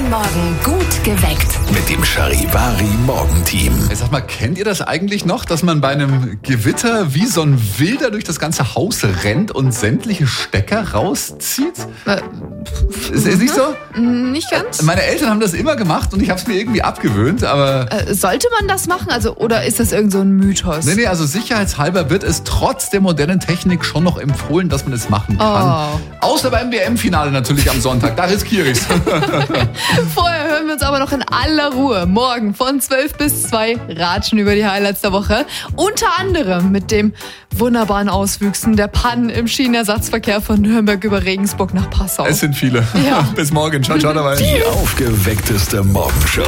Morgen gut geweckt. Mit dem Charivari Morgenteam. Sag mal, kennt ihr das eigentlich noch, dass man bei einem Gewitter wie so ein Wilder durch das ganze Haus rennt und sämtliche Stecker rauszieht? Ist nicht so? Nicht ganz. Meine Eltern haben das immer gemacht und ich habe es mir irgendwie abgewöhnt, aber... Sollte man das machen? Oder ist das irgend so ein Mythos? Nee, also sicherheitshalber wird es trotz der modernen Technik schon noch empfohlen, dass man es machen kann. Außer beim WM-Finale natürlich am Sonntag, da riskiere ich's. Vorher hören wir uns aber noch in aller Ruhe morgen von 12 bis 2 ratschen über die Highlights der Woche. Unter anderem mit dem wunderbaren Auswüchsen der Pannen im Schienenersatzverkehr von Nürnberg über Regensburg nach Passau. Es sind viele. Ja. Bis morgen. Ciao, ciao dabei. Die aufgeweckteste Morgenshow.